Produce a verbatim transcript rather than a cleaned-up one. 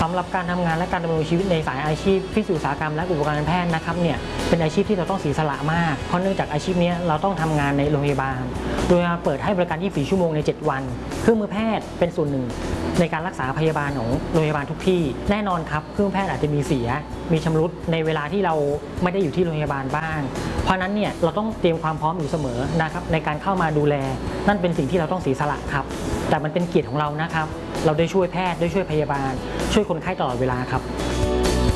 สำหรับการทำงานและการดำรงชีวิตในสายอาชีพฟิสิกส์อุตสาหกรรมและอุปกรณ์การแพทย์นะครับเนี่ยเป็นอาชีพที่เราต้องเสียสละมากเพราะเนื่องจากอาชีพนี้เราต้องทำงานในโรงพยาบาลโดยเปิดให้บริการยี่สิบสี่ชั่วโมงในเจ็ดวันเครื่องมือแพทย์เป็นส่วนหนึ่งในการรักษาพยาบาลของโรงพยาบาลทุกที่แน่นอนครับเครื่องแพทย์อาจจะมีเสียมีชำรุดในเวลาที่เราไม่ได้อยู่ที่โรงพยาบาลบ้างเพราะนั้นเนี่ยเราต้องเตรียมความพร้อมอยู่เสมอนะครับในการเข้ามาดูแลนั่นเป็นสิ่งที่เราต้องเสียสละครับแต่มันเป็นเกียรติของเรานะครับเราได้ช่วยแพทย์ได้ช่วยพยาบาลช่วยคนไข้ตลอดเวลาครับ